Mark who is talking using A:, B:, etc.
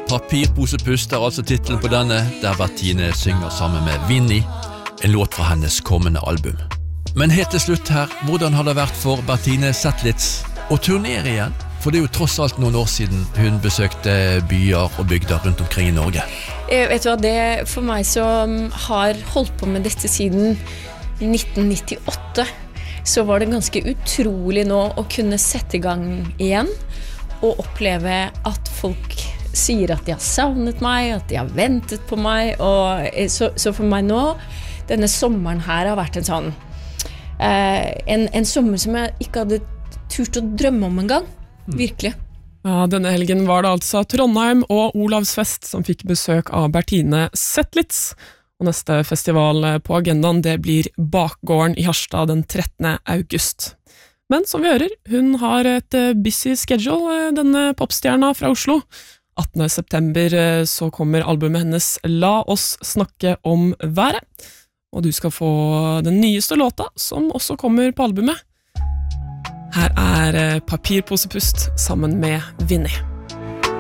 A: Papirposepust altså titlen på denne, der Bertine synger sammen med Vinnie, en låt fra hennes kommende album. Men helt til slutt her, hvordan har det vært for Bertine Zetlitz å turnere igjen? For det jo tross alt noen år siden hun besøkte byer og bygder rundt omkring i Norge.
B: Vet du hva, det for meg som har holdt på med dette siden 1998, så var det ganske utrolig nå å kunne sette i gang igjen og oppleve at folk sier at de har savnet meg, at de har ventet på meg, og så for meg nå, denne sommeren her har vært en sånn, en sommer som jeg ikke hadde turt å drømme om en gang, virkelig.
C: Ja, denne helgen var det altså Trondheim og Olavsfest som fikk besøk av Bertine Zetlitz, og neste festival på agendaen det blir Bakgården i Harstad den 13. august. Men som vi hører, hun har et busy schedule, denne popstjerna fra Oslo. 18. september så kommer albumet hennes La oss snakke om været, og du skal få den nyeste låta som også kommer på albumet. Her er Papirposepust sammen med Vinnie.